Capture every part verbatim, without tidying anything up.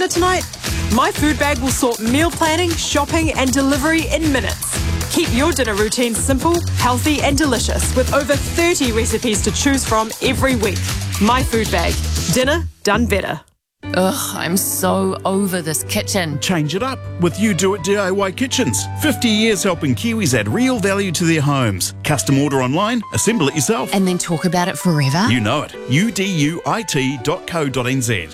dinner tonight? My food bag will sort meal planning, shopping and delivery in minutes. Keep your dinner routine simple, healthy and delicious with over thirty recipes to choose from every week. My food bag. Dinner done better. Ugh, I'm so over this kitchen. Change it up with You Do It D I Y Kitchens. fifty years helping Kiwis add real value to their homes. Custom order online, assemble it yourself. And then talk about it forever? You know it. U D U I T dot co dot n z.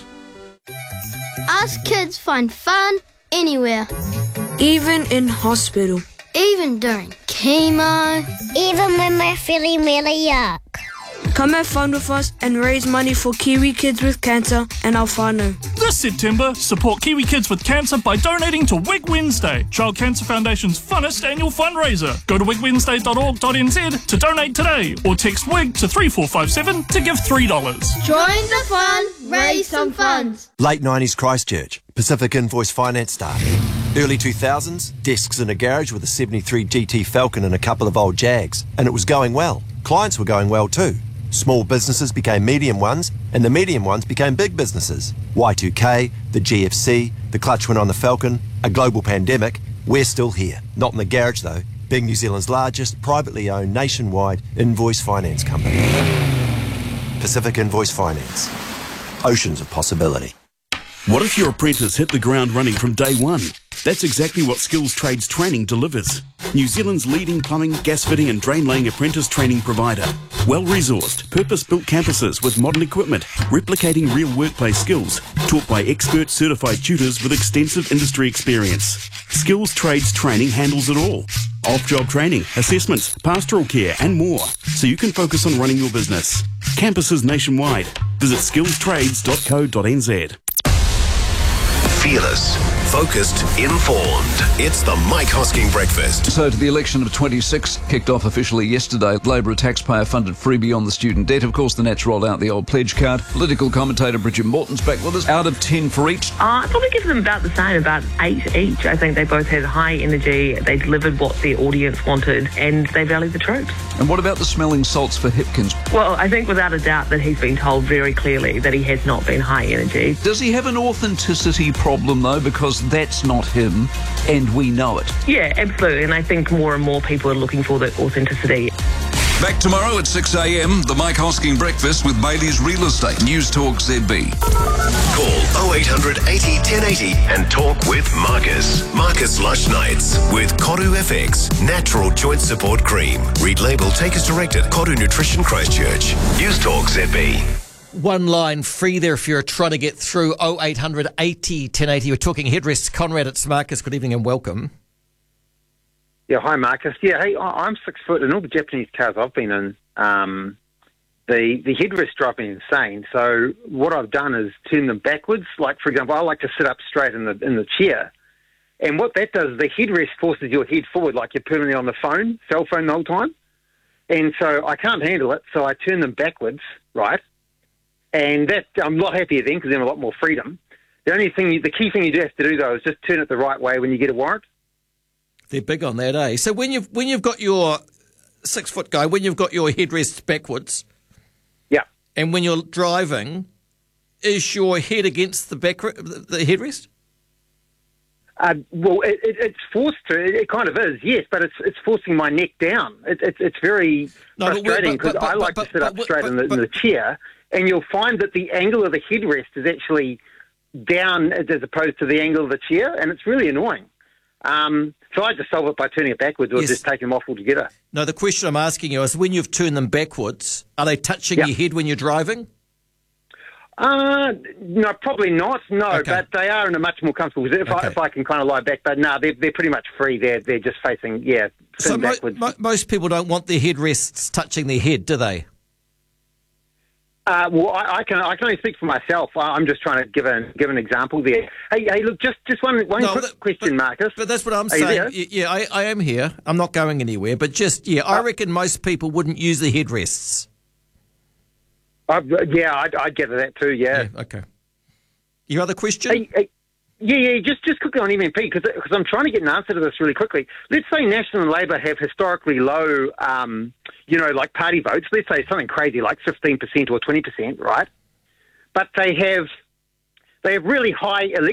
Us kids find fun anywhere. Even in hospital. Even during chemo. Even when we're feeling really yuck. Come have fun with us and raise money for Kiwi Kids with Cancer and our whānau. This September, support Kiwi Kids with Cancer by donating to Wig Wednesday, Child Cancer Foundation's funnest annual fundraiser. Go to wig wednesday dot org dot n z to donate today or text WIG to three four five seven to give three dollars. Join the fun, raise some funds. Late nineties Christchurch, Pacific Invoice Finance started. Early two thousands, desks in a garage with a seventy-three G T Falcon and a couple of old Jags. And it was going well. Clients were going well too. Small businesses became medium ones, and the medium ones became big businesses. Y two K, the G F C, the clutch went on the Falcon, a global pandemic. We're still here. Not in the garage though, being New Zealand's largest privately owned nationwide invoice finance company. Pacific Invoice Finance. Oceans of possibility. What if your apprentice hit the ground running from day one? That's exactly what Skills Trades Training delivers. New Zealand's leading plumbing, gas fitting and drain laying apprentice training provider. Well-resourced, purpose-built campuses with modern equipment, replicating real workplace skills, taught by expert certified tutors with extensive industry experience. Skills Trades Training handles it all. Off-job training, assessments, pastoral care and more, so you can focus on running your business. Campuses nationwide. Visit skills trades dot co dot n z. Fearless, focused, informed. It's the Mike Hosking Breakfast. So to the election of twenty-six, kicked off officially yesterday. Labor, a taxpayer-funded freebie on the student debt. Of course, the Nats rolled out the old pledge card. Political commentator Bridget Morton's back with us. Out of ten for each. Uh, I'd probably give them about the same, about eight each. I think they both had high energy. They delivered what their audience wanted, and they valued the troops. And what about the smelling salts for Hipkins? Well, I think without a doubt that he's been told very clearly that he has not been high energy. Does he have an authenticity problem, though? Because that's not him, and we know it. Yeah, absolutely. And I think more and more people are looking for that authenticity. Back tomorrow at six a m, the Mike Hosking Breakfast with Bailey's Real Estate. News Talk Z B. Call oh eight hundred eighty ten eighty and talk with Marcus. Marcus Lush Nights with Koru F X Natural Joint Support Cream. Read label, take as directed. Koru Nutrition Christchurch. News Talk Z B. One line free there if you're trying to get through. oh eight hundred eighty ten eighty. We're talking headrests. Conrad, it's Marcus. Good evening and welcome. Yeah, hi Marcus. Yeah, hey, I- I'm six foot, and all the Japanese cars I've been in, um, the the headrests drive me insane. So what I've done is turn them backwards. Like for example, I like to sit up straight in the in the chair, and what that does, the headrest forces your head forward, like you're permanently on the phone, cell phone the whole time. And so I can't handle it, so I turn them backwards, right? And that I'm a lot happier then because then a lot more freedom. The only thing, you, the key thing you do have to do though is just turn it the right way when you get a warrant. They're big on that, eh? So when you've when you've got your six foot guy, when you've got your headrest backwards, yeah, and when you're driving, is your head against the back the, the headrest? Uh, well, it, it, it's forced to. It, it kind of is, yes, but it's it's forcing my neck down. It, it, it's very no, frustrating because I like but, to sit but, up but, straight but, in, the, but, in the chair, and you'll find that the angle of the headrest is actually down as opposed to the angle of the chair, and it's really annoying. Um, so I just solve it by turning it backwards or yes. just take them off altogether. No, the question I'm asking you is when you've turned them backwards, are they touching yep. your head when you're driving? Uh, no, probably not. No, okay. but they are in a much more comfortable position if, okay. I, if I can kind of lie back. But no, they're, they're pretty much free. They're, they're just facing, yeah, so mo- backwards. Mo- most people don't want their headrests touching their head, do they? Uh, well, I, I can I can only speak for myself. I'm just trying to give an give an example there. Hey, hey, look, just just one one no, quick that, question, but, Marcus. But that's what I'm Are saying. Yeah, I, I am here. I'm not going anywhere. But just yeah, I reckon most people wouldn't use the headrests. Uh, yeah, I, I get that too. Yeah. yeah okay. Your other question? Hey, hey, yeah, yeah. Just just quickly on M M P because because I'm trying to get an answer to this really quickly. Let's say National and Labor have historically low. Um, you know, like party votes, let's say something crazy like fifteen percent or twenty percent, right? But they have they have really high